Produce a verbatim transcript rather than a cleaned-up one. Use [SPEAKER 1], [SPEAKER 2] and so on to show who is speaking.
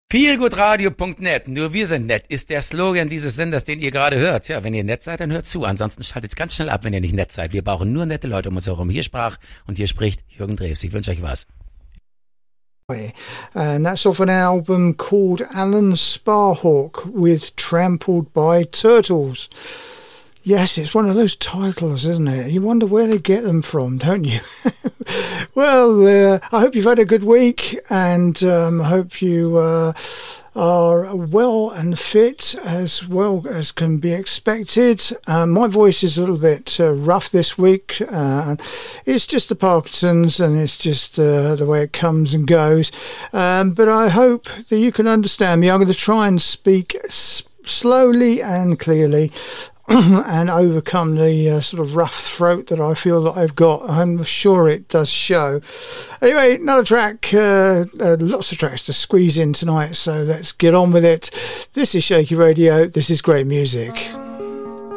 [SPEAKER 1] feelgoodradio punkt net, nur wir sind nett, ist der Slogan dieses Senders, den ihr gerade hört. Ja, wenn ihr nett seid, dann hört zu. Ansonsten schaltet ganz schnell ab, wenn ihr nicht nett seid. Wir brauchen nur nette Leute um uns herum. Hier sprach und hier spricht Jürgen Drews. Ich wünsche euch was.
[SPEAKER 2] And that's off an album called Alan Sparhawk with Trampled by Turtles. Yes, it's one of those titles, isn't it? You wonder where they get them from, don't you? Well, uh, I hope you've had a good week, and um, I hope you uh, are well and fit as well as can be expected. Um, my voice is a little bit uh, rough this week. Uh, it's just the Parkinson's, and it's just uh, the way it comes and goes. Um, but I hope that you can understand me. I'm going to try and speak s- slowly and clearly and overcome the uh, sort of rough throat that I feel that I've got. I'm sure it does show. Anyway, another track, uh, uh, lots of tracks to squeeze in tonight, so let's get on with it. This is Shaky Radio. This is great music.